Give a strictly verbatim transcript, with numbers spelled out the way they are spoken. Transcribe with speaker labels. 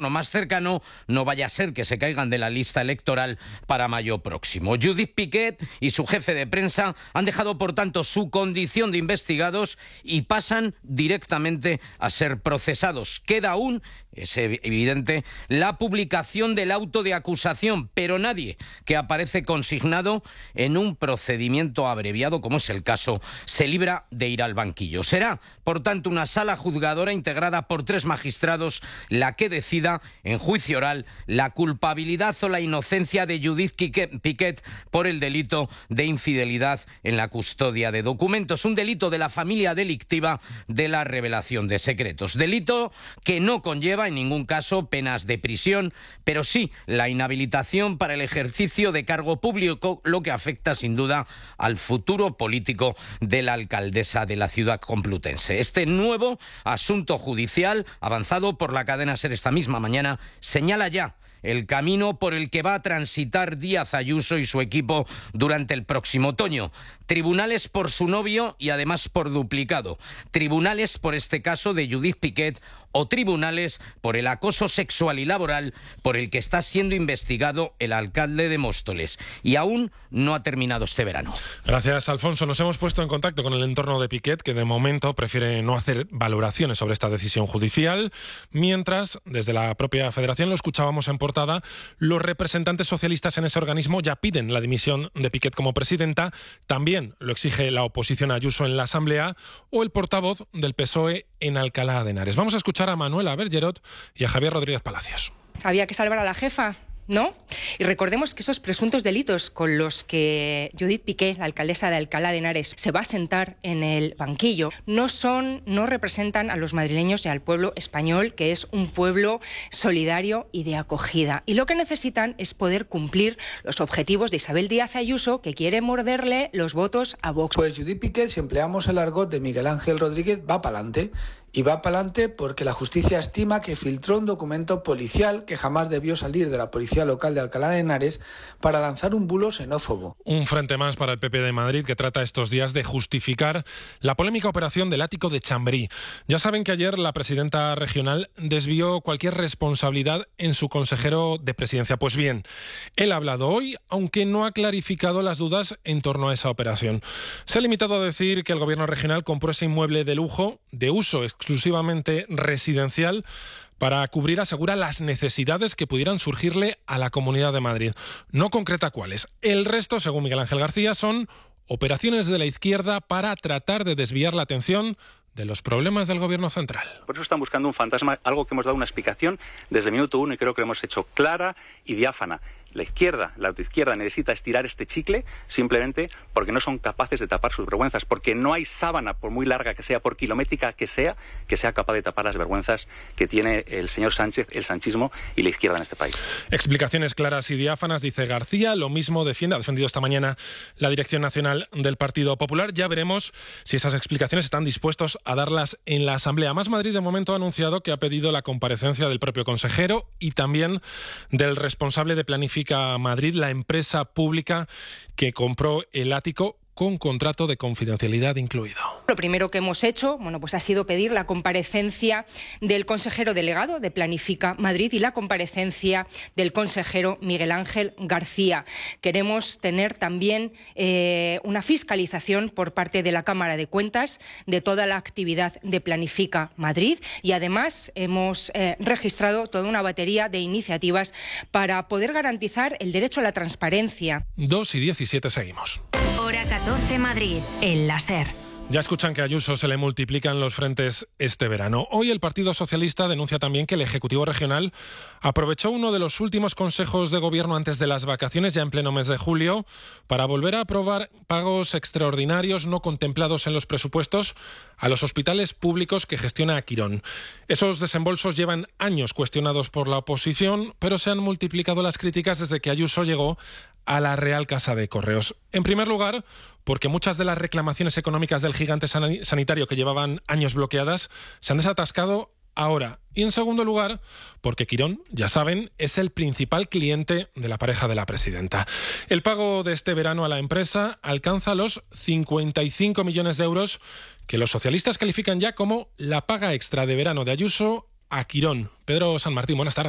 Speaker 1: entorno más cercano no vaya a ser que se caigan de la lista electoral para mayo próximo. Judith Piquet y su jefe de prensa han dejado, por tanto, su condición de investigados y pasan directamente a ser procesados. Queda aún, es evidente, la publicación del auto de acusación, pero nadie que aparece consignado en un procedimiento abreviado, como es el caso, se libra de ir al banquillo. Será, por tanto, una sala juzgadora integrada por tres magistrados la que decida en juicio oral la culpabilidad o la inocencia de Judith Piquet por el delito de infidelidad en la custodia de documentos, un delito de la familia delictiva de la revelación de secretos. Delito que no conlleva en ningún caso penas de prisión, pero sí la inhabilitación para el ejercicio de cargo público, lo que afecta sin duda al futuro político de la alcaldesa de la ciudad complutense. Este nuevo asunto judicial, avanzado por la cadena SER esta misma mañana, señala ya el camino por el que va a transitar Díaz Ayuso y su equipo durante el próximo otoño. Tribunales por su novio y además por duplicado. Tribunales por este caso de Judith Piquet o tribunales por el acoso sexual y laboral por el que está siendo investigado el alcalde de Móstoles. Y aún no ha terminado este verano.
Speaker 2: Gracias, Alfonso. Nos hemos puesto en contacto con el entorno de Piquet, que de momento prefiere no hacer valoraciones sobre esta decisión judicial, mientras, desde la propia Federación, lo escuchábamos en portada, los representantes socialistas en ese organismo ya piden la dimisión de Piquet como presidenta. También lo exige la oposición a Ayuso en la Asamblea o el portavoz del P S O E en Alcalá de Henares. Vamos a escuchar a Manuela Bergerot y a Javier Rodríguez Palacios.
Speaker 3: Había que salvar a la jefa, ¿no? Y recordemos que esos presuntos delitos con los que Judith Piquet, la alcaldesa de Alcalá de Henares, se va a sentar en el banquillo, no son, no representan a los madrileños y al pueblo español, que es un pueblo solidario y de acogida. Y lo que necesitan es poder cumplir los objetivos de Isabel Díaz Ayuso, que quiere morderle los votos a Vox.
Speaker 4: Pues Judith Piquet, si empleamos el argot de Miguel Ángel Rodríguez, va para adelante. Y va para adelante porque la justicia estima que filtró un documento policial que jamás debió salir de la policía local de Alcalá de Henares para lanzar un bulo xenófobo.
Speaker 2: Un frente más para el P P de Madrid, que trata estos días de justificar la polémica operación del ático de Chamberí. Ya saben que ayer la presidenta regional desvió cualquier responsabilidad en su consejero de presidencia. Pues bien, él ha hablado hoy, aunque no ha clarificado las dudas en torno a esa operación. Se ha limitado a decir que el gobierno regional compró ese inmueble de lujo, de uso exclusivamente residencial, para cubrir, asegura, las necesidades que pudieran surgirle a la Comunidad de Madrid. No concreta cuáles. El resto, según Miguel Ángel García, son operaciones de la izquierda para tratar de desviar la atención de los problemas del gobierno central.
Speaker 5: Por eso están buscando un fantasma, algo que hemos dado una explicación desde el minuto uno y creo que lo hemos hecho clara y diáfana. La izquierda, la autoizquierda, necesita estirar este chicle simplemente porque no son capaces de tapar sus vergüenzas, porque no hay sábana, por muy larga que sea, por kilométrica que sea, que sea capaz de tapar las vergüenzas que tiene el señor Sánchez, el sanchismo y la izquierda en este país.
Speaker 2: Explicaciones claras y diáfanas, dice García. Lo mismo defiende, ha defendido esta mañana la Dirección Nacional del Partido Popular. Ya veremos si esas explicaciones están dispuestos a darlas en la Asamblea. Más Madrid, de momento, ha anunciado que ha pedido la comparecencia del propio consejero y también del responsable de planificación Madrid, la empresa pública que compró el ático con contrato de confidencialidad incluido.
Speaker 3: Lo primero que hemos hecho, bueno, pues ha sido pedir la comparecencia del consejero delegado de Planifica Madrid y la comparecencia del consejero Miguel Ángel García. Queremos tener también eh, una fiscalización por parte de la Cámara de Cuentas de toda la actividad de Planifica Madrid y además hemos eh, registrado toda una batería de iniciativas para poder garantizar el derecho a la transparencia.
Speaker 2: dos y diecisiete seguimos.
Speaker 6: Hora catorce Madrid, el láser.
Speaker 2: Ya escuchan que a Ayuso se le multiplican los frentes este verano. Hoy el Partido Socialista denuncia también que el Ejecutivo Regional aprovechó uno de los últimos consejos de gobierno antes de las vacaciones, ya en pleno mes de julio, para volver a aprobar pagos extraordinarios no contemplados en los presupuestos a los hospitales públicos que gestiona Quirón. Esos desembolsos llevan años cuestionados por la oposición, pero se han multiplicado las críticas desde que Ayuso llegó a la Real Casa de Correos. En primer lugar, porque muchas de las reclamaciones económicas del gigante sanitario que llevaban años bloqueadas se han desatascado ahora. Y en segundo lugar, porque Quirón, ya saben, es el principal cliente de la pareja de la presidenta. El pago de este verano a la empresa alcanza los cincuenta y cinco millones de euros que los socialistas califican ya como la paga extra de verano de Ayuso a Quirón. Pedro San Martín, buenas tardes.